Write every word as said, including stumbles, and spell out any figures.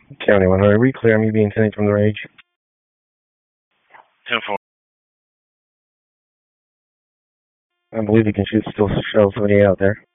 County one hundred, re-clear. I'm being sent from the rage. ten four. I believe you can shoot still shell somebody out there.